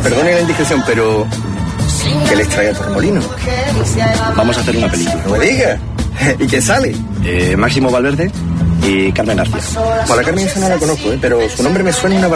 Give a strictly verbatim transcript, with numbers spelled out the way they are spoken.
Perdone la indiscreción, pero ¿qué les trae a Torremolinos? Vamos a hacer una película. No me diga. ¿Y quién sale? Eh, Máximo Valverde y Carmen García. Bueno, la Carmen esa no la conozco, ¿eh? Pero su nombre me suena una barbaridad.